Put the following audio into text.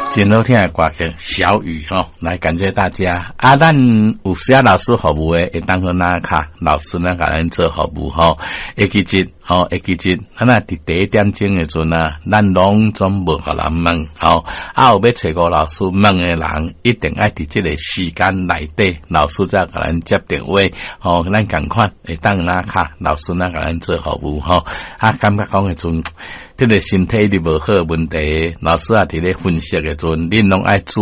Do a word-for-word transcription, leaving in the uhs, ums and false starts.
真好听的歌曲小雨吼，来感谢大家。啊，咱有些老师服务的，会当去哪卡老师呢？甲咱做服务吼，会记节吼，会记节。咱啊伫第一点钟的阵啊，咱拢总无互人问吼。啊，有要找个老师问的人，一定爱伫这个时间内底，老师才甲咱接电话吼。咱共款会当哪卡老师呢？甲咱做服务吼。啊，感觉讲的阵。这个身体你无好问题，老师啊，伫咧分析的阵，恁拢爱注